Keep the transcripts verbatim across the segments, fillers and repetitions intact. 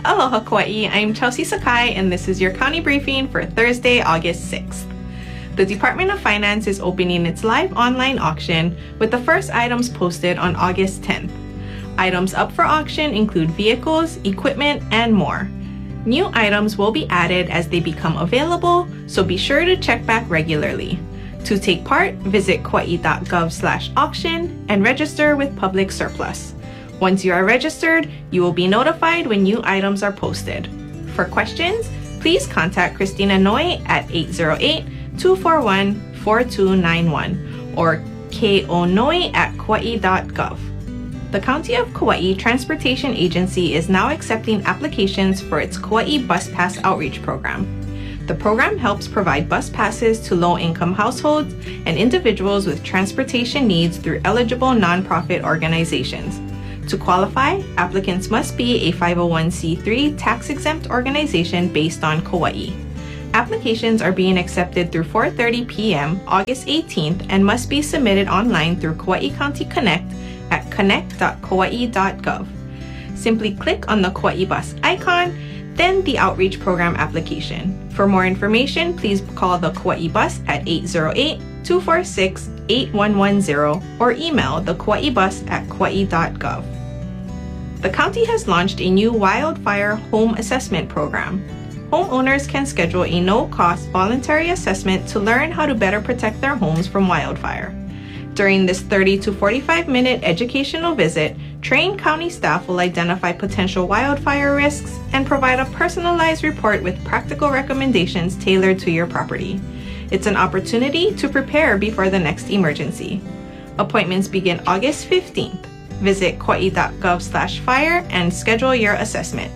Aloha Kauai, I'm Chelsea Sakai and this is your county briefing for Thursday, August sixth. The Department of Finance is opening its live online auction with the first items posted on August tenth. Items up for auction include vehicles, equipment, and more. New items will be added as they become available, so be sure to check back regularly. To take part, visit kauai.gov slash auction and register with Public Surplus. Once you are registered, you will be notified when new items are posted. For questions, please contact Christina Noy at eight zero eight, two four one, four two nine one or konoy at kauai dot gov. The County of Kauai Transportation Agency is now accepting applications for its Kauai Bus Pass Outreach Program. The program helps provide bus passes to low-income households and individuals with transportation needs through eligible nonprofit organizations. To qualify, applicants must be a five oh one c three tax-exempt organization based on Kauai. Applications are being accepted through four thirty p.m. August eighteenth and must be submitted online through Kauai County Connect at connect dot kauai dot gov. Simply click on the Kauai Bus icon, then the Outreach Program application. For more information, please call the Kauai Bus at eight zero eight, two four six, eight one one zero or email the Kauai Bus at kauai dot gov. The county has launched a new wildfire home assessment program. Homeowners can schedule a no-cost voluntary assessment to learn how to better protect their homes from wildfire. During this thirty to forty-five minute educational visit, trained county staff will identify potential wildfire risks and provide a personalized report with practical recommendations tailored to your property. It's an opportunity to prepare before the next emergency. Appointments begin August fifteenth. Visit kauai.gov slash fire and schedule your assessment.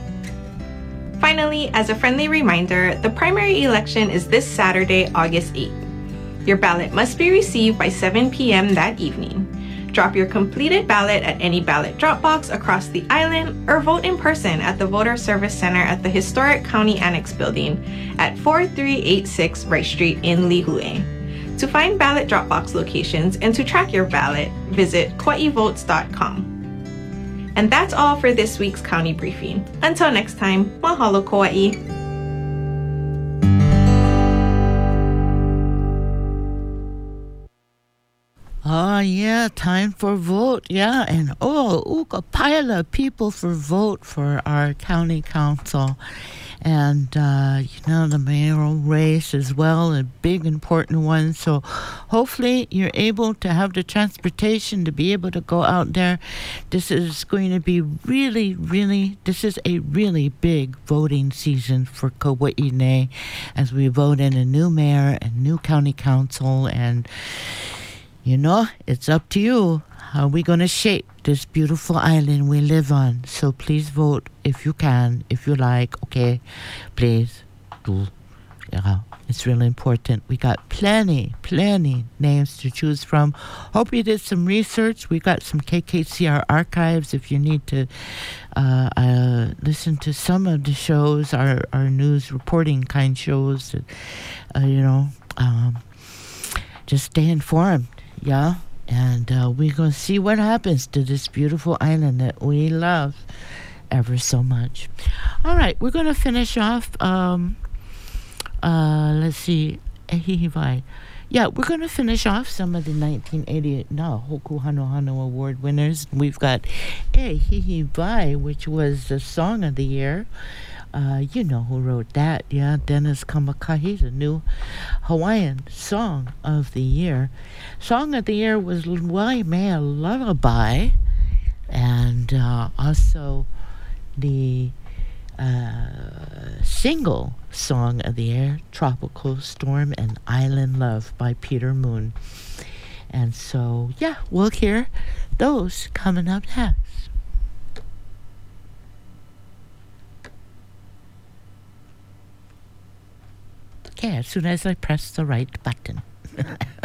Finally, as a friendly reminder, the primary election is this Saturday, August eighth. Your ballot must be received by seven p.m. that evening. Drop your completed ballot at any ballot drop box across the island or vote in person at the Voter Service Center at the historic County Annex Building at forty-three eighty-six Rice Street in Lihue. To find ballot drop box locations and to track your ballot, visit kauai votes dot com. And that's all for this week's county briefing. Until next time, mahalo Kauai. Oh, yeah, time for vote, yeah. And, oh, ook, a pile of people for vote for our county council. And, uh, you know, the mayoral race as well, a big, important one. So hopefully you're able to have the transportation to be able to go out there. This is going to be really, really, this is a really big voting season for Kauai as we vote in a new mayor and new county council. And you know, it's up to you. How are we going to shape this beautiful island we live on? So please vote if you can, if you like. Okay, please do. Yeah, it's really important. We got plenty, plenty names to choose from. Hope you did some research. We got some K K C R archives if you need to uh, uh, listen to some of the shows, our, our news reporting kind shows. That, uh, you know, um, just stay informed. Yeah, and uh, we're going to see what happens to this beautiful island that we love ever so much. All right, we're going to finish off. Um, uh, let's see. Ehihivai. Yeah, we're going to finish off some of the nineteen eighty-eight no, Hoku Hano Hano Award winners. We've got Ehihivai, which was the Song of the Year. Uh, you know who wrote that, yeah, Dennis Kamakahi, the new Hawaiian Song of the Year. Song of the Year was Waimea Lullaby, and uh, also the uh, single Song of the Year, Tropical Storm and Island Love by Peter Moon. And so, yeah, we'll hear those coming up next. Okay, as soon as I press the right button.